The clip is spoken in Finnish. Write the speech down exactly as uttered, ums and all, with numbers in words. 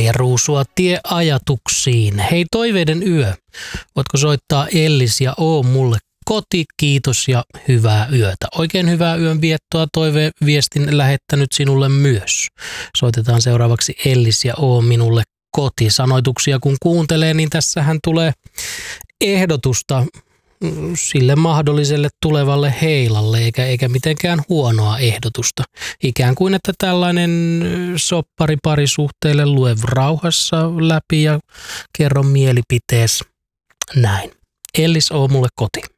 Neljä ruusua tie ajatuksiin. Hei, toiveiden yö. Voitko soittaa Ellis ja Oo mulle koti, kiitos ja hyvää yötä. Oikein hyvää yön viettoa, toiveviestin lähettänyt sinulle myös. Soitetaan seuraavaksi Ellis ja Oo minulle koti. Sanoituksia kun kuuntelee, niin tässähän tulee ehdotusta sille mahdolliselle tulevalle heilalle, eikä, eikä mitenkään huonoa ehdotusta. Ikään kuin, että tällainen soppari parisuhteelle lue rauhassa läpi ja kerro mielipitees näin. Ellis, oo mulle koti.